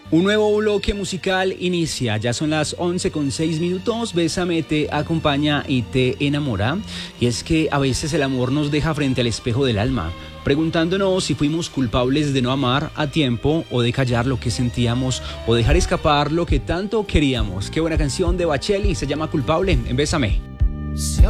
Un nuevo bloque musical inicia, ya son las 11:06, Bésame te acompaña y te enamora. Y es que a veces el amor nos deja frente al espejo del alma, preguntándonos si fuimos culpables de no amar a tiempo o de callar lo que sentíamos o dejar escapar lo que tanto queríamos. Qué buena canción de Bacheli, se llama Culpable en Bésame.